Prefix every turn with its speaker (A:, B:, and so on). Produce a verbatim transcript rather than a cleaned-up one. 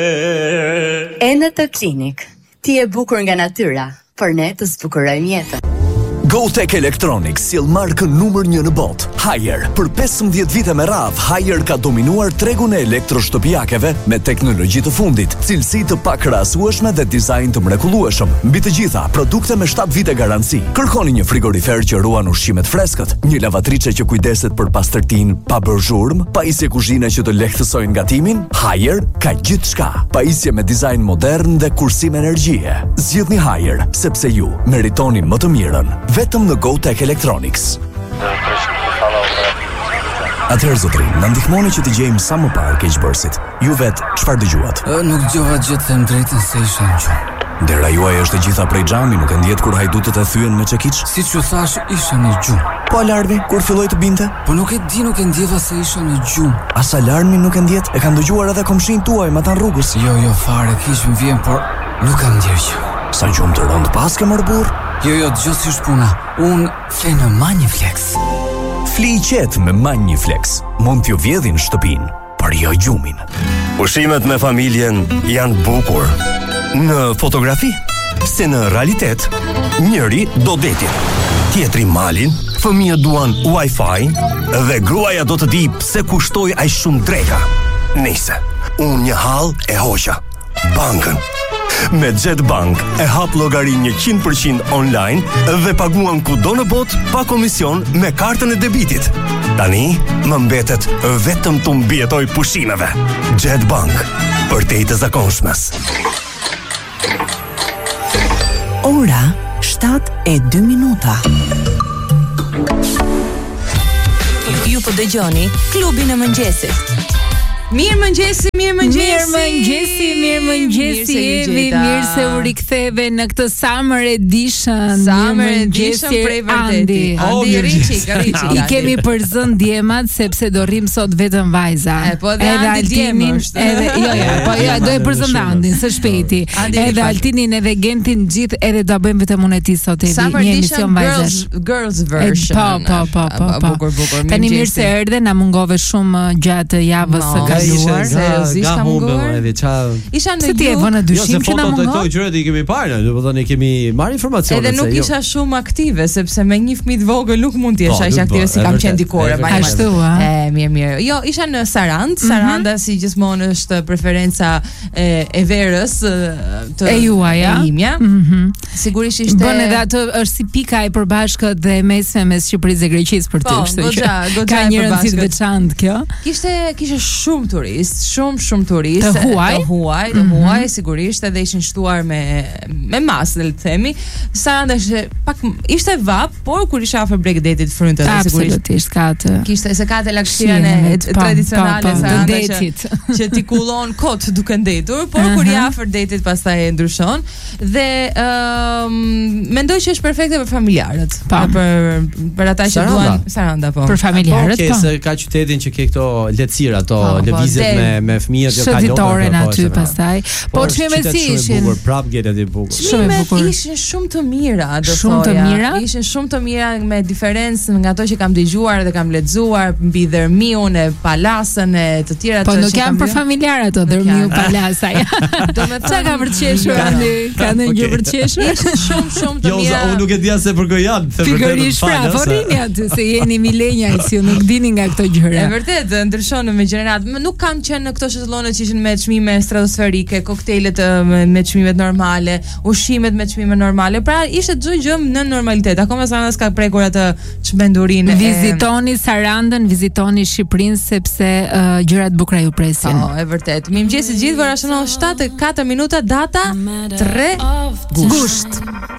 A: Enetë Klinik. Ti e bukur nga natyra, por ne të zbukurojmë jetën.
B: GoTech Electronics sjell markën numër një në botë, Haier. Për pesëmbëdhjetë vite me radhë, Haier ka dominuar tregun e elektroshtëpiakeve me teknologji të fundit, cilësi të pakrahasueshme dhe dizajn të mrekullueshëm. Mbi të gjitha, produkte me shtatë vite garanci. Kërkoni një frigorifer që ruan ushqimet freskët, një lavatriçe që kujdeset për pastërtinë pa bërë zhurmë, pajisje kuzhine që të lehtësojnë gatimin. Haier ka gjithçka. Pajisje me dizajn modern dhe kursim energjie. Zgjidhni Haier, sepse ju meritoni më të mirën. Vetëm në GoTech Electronics. Atëherë zotrin, na ndihmoni që të gjejmë sa më parë keqbërësit. Ju vet, çfarë dëgjuat?
C: Nuk dëgjova gjë të them drejtën se isha në gjumë.
B: Dera juaj është e gjitha prej xhami, nuk e ndjet kur hajdutët e thyen me çekiç?
C: Siç u thash, isha në gjumë.
B: Po alarmi, kur filloi të binte?
C: Po nuk e di, nuk e ndjeva se isha në gjumë.
B: As alarmi nuk e ndjet? E kanë dëgjuar edhe komshin tuaj me tan rrugës.
C: Jo, jo, fare, kish më vjen, por nuk kam ndjer gjë.
B: Sa gjumë të rënd pas ke mërë burr?
C: Jo, jo, dëgjoj si është puna. Unë flej në Maniflex.
B: Fli i qetë me Maniflex. Mund t'ju vjedhin shtëpinë, por jo gjumin.
D: Ushqimet me familjen janë bukur në fotografi, se në realitet njëri do detin, tjetri malin, fëmijët duan Wi-Fi dhe gruaja do të di pse kushtoi aq shumë dreka. Nice, unë një hall e hoqa bankën. Me Jetbank e hap llogari njëqind përqind online dhe paguan kudo në botë pa komision me kartën e debitit. Tani më mbetet vetëm të mbijetoj pushimeve. Jetbank, për te i të zakonshmes.
E: Ora shtatë e dy minuta. Ju po dëgjoni klubin e mëngjesit.
F: Mirë mëngjesi, mirë mëngjesi.
G: Mirë mëngjesi, mirë mëngjesi. Evi, mirë se u riktheve në këtë Summer Edition.
F: Summer Edition prej vërteti. Andi Riçi, Riçi.
G: I kemi përzën djemat sepse do rrim sot vetëm vajza.
F: E po dhe Andi djemë është.
G: Edhe jo, jo, po jo, do e përzën Andin së shpejti. Edhe Altinin edhe Gentin gjithë edhe do bëjmë vetëm unë e ti sot Evi, një emision vajzash.
F: Girls version.
G: Po, po, po, po.
F: Bukur, bukur.
G: Tani mirë se erdhe, na mungove shumë gjatë javës së
F: kaluar, seriozisht kam munguar. Isha në
G: ju. Jo, se
H: fotot të këto gjërat i kemi parë, do të thonë kemi marrë informacione.
F: Edhe nuk isha shumë aktive sepse me një fëmijë të vogël nuk mund të jesh aq aktive si kam qenë dikur.
G: Ashtu ëh.
F: E mirë, mirë. Jo, isha në Sarand, Saranda si gjithmonë është preferenca e verës të
G: e juaja.
F: Imja. Sigurisht ishte.
G: Bën edhe atë është si pika e përbashkët dhe e mesme mes Shqipërisë dhe Greqisë për ty, kështu që ka një rëndësi të veçantë kjo.
F: Kishte kishte shumë turist, shumë shumë turist.
G: Të huaj,
F: të huaj, të huaj sigurisht edhe ishin shtuar me me masë, le të themi. Saranda ishte pak ishte vap, por kur isha afër Bregdetit frynte sigurisht.
G: Absolutisht ka atë.
F: Kishte se ka të lakështirën e tradicionale Saranda që ti kullon kot duke ndetur, por kur je afër detit pastaj e ndryshon dhe mendoj që është perfekte për familjarët. Për për ata që duan Saranda po.
G: Për familjarët po.
H: Okej, se ka qytetin që ke këto lehtësira, ato lëvizjet me me fëmijët që kalon
G: shëditoren aty pastaj. Po çmime si ishin?
H: Bukur, prap gjetet i bukur.
G: Shumë bukur.
F: Ishin shumë të mira, do
G: thoya. Shumë të mira.
F: Ishin shumë të mira me diferencë nga ato që kam dëgjuar dhe kam lexuar mbi Dërmiun e Palasën e të tjera
G: të. Po nuk janë për familjar ato Dërmiu Palasa.
F: Domethënë
G: çka ka për të qeshur Andi? Ka ndonjë gjë për të qeshur?
F: Ishin shumë shumë të mira.
H: Jo, unë nuk e di as se për kë janë.
G: Pikërisht pra, po rini aty se jeni milenja si ju nuk dini nga këto gjëra.
F: E vërtet, ndryshon me gjenerat. Nuk kanë qenë në këto shetëllone që ishin me çmime stratosferike, koktejlet me çmime normale, ushqimet me çmime normale. Pra ishte çdo gjë në normalitet. Akoma Saranda s'ka prekur atë çmendurinë.
G: Vizitoni Sarandën, vizitoni Shqipërinë sepse uh, gjërat bukura ju presin.
F: Po, e vërtet. Mirëmëngjes të gjithëve, ora shënon shtatë e katër minuta, data tre gusht.